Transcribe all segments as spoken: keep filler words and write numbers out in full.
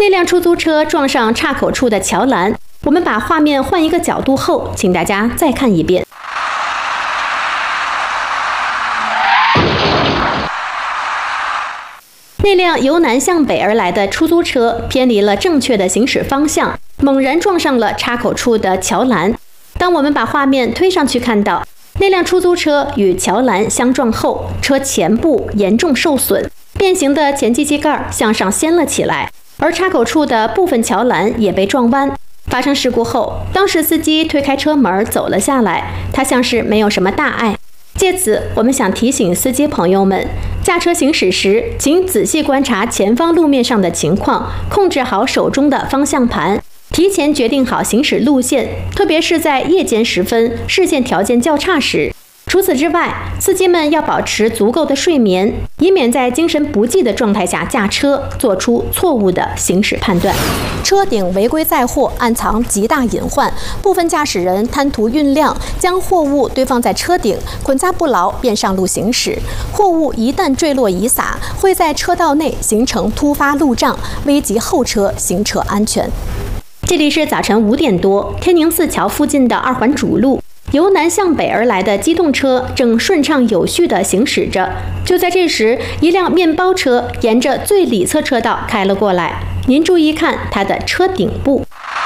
那辆出租车撞上岔口处的桥栏。我们把画面换一个角度后，请大家再看一遍。那辆由南向北而来的出租车偏离了正确的行驶方向，猛然撞上了岔口处的桥栏。当我们把画面推上去，看到那辆出租车与桥栏相撞后，车前部严重受损，变形的前机器盖向上掀了起来，而岔口处的部分桥栏也被撞弯。发生事故后，当时司机推开车门走了下来，他像是没有什么大碍。借此，我们想提醒司机朋友们，驾车行驶时，请仔细观察前方路面上的情况，控制好手中的方向盘，提前决定好行驶路线，特别是在夜间时分，视线条件较差时。除此之外，司机们要保持足够的睡眠，以免在精神不济的状态下驾车，做出错误的行驶判断。车顶违规载货暗藏极大隐患，部分驾驶人贪图运量，将货物堆放在车顶，捆扎不牢便上路行驶。货物一旦坠落遗撒，会在车道内形成突发路障，危及后车行车安全。这里是早晨五点多，天宁寺桥附近的二环主路。由南向北而来的机动车正顺畅有序地行驶着，就在这时，一辆面包车沿着最里侧车道开了过来。您注意看它的车顶部，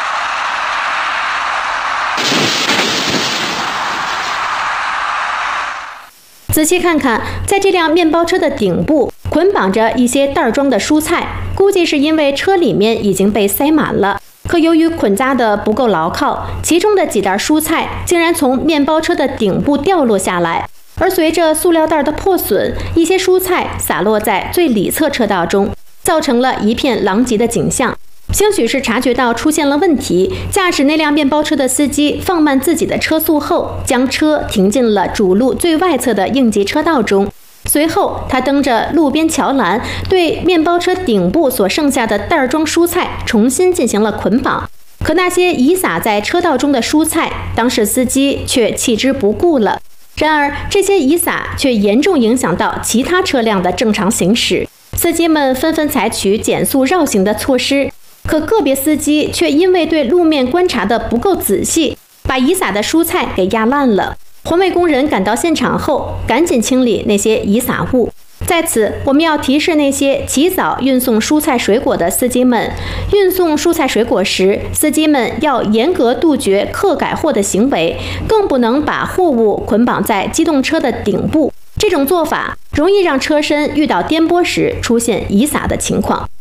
仔细看看，在这辆面包车的顶部捆绑着一些袋装的蔬菜，估计是因为车里面已经被塞满了。可由于捆扎的不够牢靠，其中的几袋蔬菜竟然从面包车的顶部掉落下来，而随着塑料袋的破损，一些蔬菜洒落在最里侧车道中，造成了一片狼藉的景象。兴许是察觉到出现了问题，驾驶那辆面包车的司机放慢自己的车速后，将车停进了主路最外侧的应急车道中。随后，他蹬着路边桥栏，对面包车顶部所剩下的袋装蔬菜重新进行了捆绑。可那些遗撒在车道中的蔬菜，当时司机却弃之不顾了。然而，这些遗撒却严重影响到其他车辆的正常行驶，司机们纷纷采取减速绕行的措施。可个别司机却因为对路面观察的不够仔细，把遗撒的蔬菜给压烂了。环卫工人赶到现场后，赶紧清理那些遗撒物。在此，我们要提示那些起早运送蔬菜水果的司机们，运送蔬菜水果时，司机们要严格杜绝客改货的行为，更不能把货物捆绑在机动车的顶部。这种做法容易让车身遇到颠簸时出现遗撒的情况。